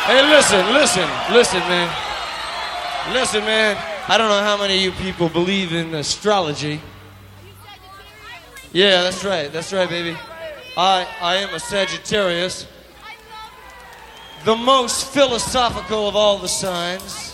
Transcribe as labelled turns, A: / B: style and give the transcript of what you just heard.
A: Hey, listen, man. Listen, man. I don't know how many of you people believe in astrology. Yeah, that's right, baby. I am a Sagittarius. The most philosophical of all the signs.